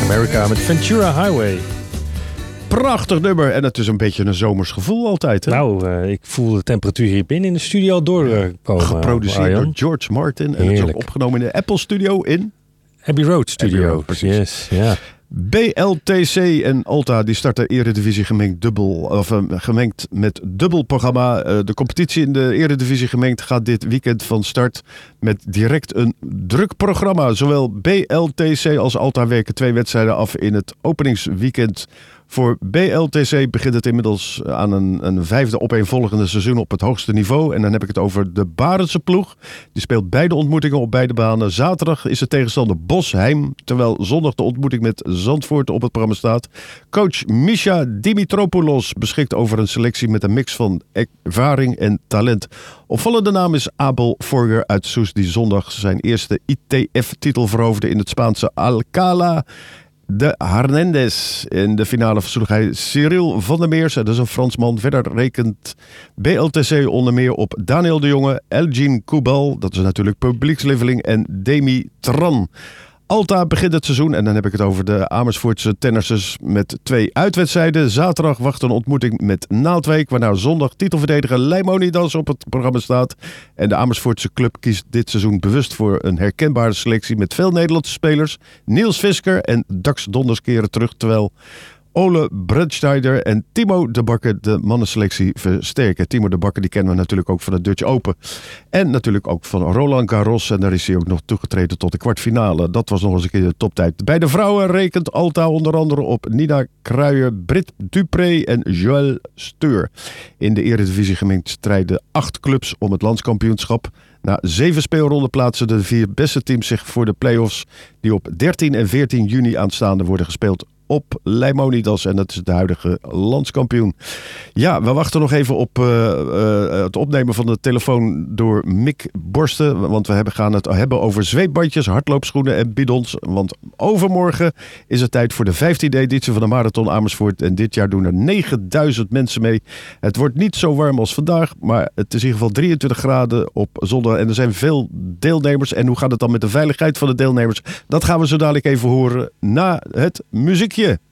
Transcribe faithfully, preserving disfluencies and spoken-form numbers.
America met Ventura Highway. Prachtig nummer. En het is een beetje een zomers gevoel altijd. Hè? Nou, uh, ik voel de temperatuur hier binnen in de studio doorkomen. Geproduceerd Arjan. door George Martin. En het is ook opgenomen in de Apple Studio in... Abbey Road Studio. Abbey Road, precies. Yes, ja. B L T C en Alta die starten Eredivisie gemengd dubbel of uh, gemengd met dubbel programma. Uh, de competitie in de Eredivisie gemengd gaat dit weekend van start met direct een druk programma. Zowel B L T C als Alta werken twee wedstrijden af in het openingsweekend. Voor B L T C begint het inmiddels aan een, een vijfde opeenvolgende seizoen op het hoogste niveau. En dan heb ik het over de Barendse ploeg. Die speelt beide ontmoetingen op beide banen. Zaterdag is de tegenstander Bosheim, terwijl zondag de ontmoeting met Zandvoort op het programma staat. Coach Misha Dimitropoulos beschikt over een selectie met een mix van ervaring en talent. Opvallende naam is Abel Forger uit Soes, die zondag zijn eerste I T F-titel veroverde in het Spaanse Alcalá de Hernandez. In de finale versloeg hij Cyril van der Meers, dat is een Fransman. Verder rekent B L T C onder meer op Daniel de Jonge, Elgin Koubal, dat is natuurlijk publiekslieveling, en Demi Tran. Alta begint het seizoen en dan heb ik het over de Amersfoortse tennissers met twee uitwedstrijden. Zaterdag wacht een ontmoeting met Naaldwijk, waarna zondag titelverdediger Leimonidas op het programma staat. En de Amersfoortse club kiest dit seizoen bewust voor een herkenbare selectie met veel Nederlandse spelers. Niels Visker en Dax Donders keren terug, terwijl Ole Bredschneider en Timo de Bakker de mannenselectie versterken. Timo de Bakker die kennen we natuurlijk ook van de Dutch Open. En natuurlijk ook van Roland Garros. En daar is hij ook nog toegetreden tot de kwartfinale. Dat was nog eens een keer de toptijd. Bij de vrouwen rekent Alta onder andere op Nina Kruijer, Britt Dupré en Joël Steur. In de Eredivisie gemengd strijden acht clubs om het landskampioenschap. Na zeven speelronden plaatsen de vier beste teams zich voor de play-offs die op dertien en veertien juni aanstaande worden gespeeld op Leimonidas, en dat is de huidige landskampioen. Ja, we wachten nog even op uh, uh, het opnemen van de telefoon door Mick Borsten, want we hebben, gaan het hebben over zweetbandjes, hardloopschoenen en bidons, want overmorgen is het tijd voor de vijftiende editie van de Marathon Amersfoort en dit jaar doen er negenduizend mensen mee. Het wordt niet zo warm als vandaag, maar het is in ieder geval drieëntwintig graden op zondag en er zijn veel deelnemers. En hoe gaat het dan met de veiligheid van de deelnemers? Dat gaan we zo dadelijk even horen na het muziekje.